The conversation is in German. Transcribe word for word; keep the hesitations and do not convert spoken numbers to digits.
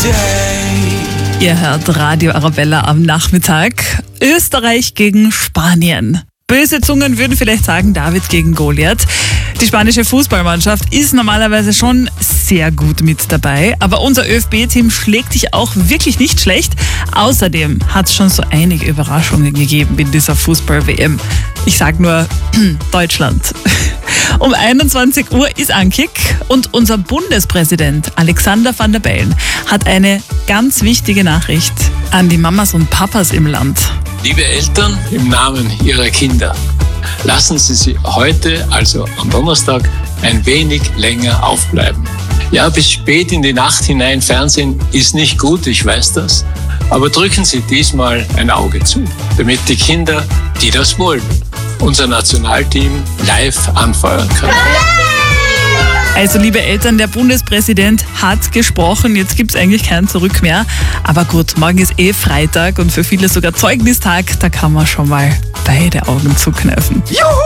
Ihr hört Radio Arabella am Nachmittag. Österreich gegen Spanien. Böse Zungen würden vielleicht sagen, David gegen Goliath. Die spanische Fußballmannschaft ist normalerweise schon sehr gut mit dabei, aber unser Ö F B-Team schlägt sich auch wirklich nicht schlecht. Außerdem hat es schon so einige Überraschungen gegeben in dieser Fußball-W M. Ich sag nur Deutschland. Um einundzwanzig Uhr ist Ankick und unser Bundespräsident Alexander Van der Bellen hat eine ganz wichtige Nachricht an die Mamas und Papas im Land. Liebe Eltern, im Namen Ihrer Kinder, lassen Sie sie heute, also am Donnerstag, ein wenig länger aufbleiben. Ja, bis spät in die Nacht hinein Fernsehen ist nicht gut, ich weiß das. Aber drücken Sie diesmal ein Auge zu, damit die Kinder, die das wollen, unser Nationalteam live anfeuern können. Also liebe Eltern, der Bundespräsident hat gesprochen, jetzt gibt es eigentlich kein Zurück mehr. Aber gut, morgen ist eh Freitag und für viele sogar Zeugnistag, da kann man schon mal beide Augen zukneifen. Juhu!